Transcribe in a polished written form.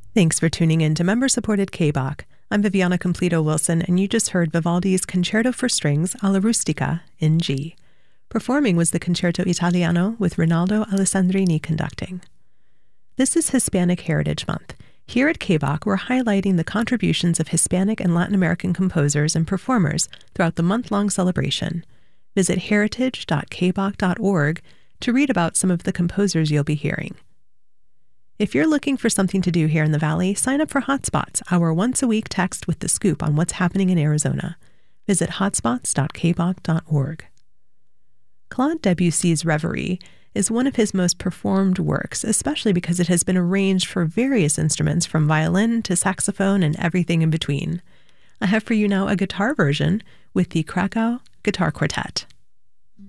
Thanks for tuning in to member-supported K-Bach. I'm Viviana Completo-Wilson, and you just heard Vivaldi's Concerto for Strings alla Rustica in G. Performing was the Concerto Italiano with Rinaldo Alessandrini conducting. This is Hispanic Heritage Month. Here at K-Bach, we're highlighting the contributions of Hispanic and Latin American composers and performers throughout the month-long celebration. Visit heritage.kbach.org to read about some of the composers you'll be hearing. If you're looking for something to do here in the Valley, sign up for Hotspots, our once-a-week text with the scoop on what's happening in Arizona. Visit hotspots.kbach.org. Claude Debussy's Reverie is one of his most performed works, especially because it has been arranged for various instruments from violin to saxophone and everything in between. I have for you now a guitar version with the Krakow Guitar Quartet.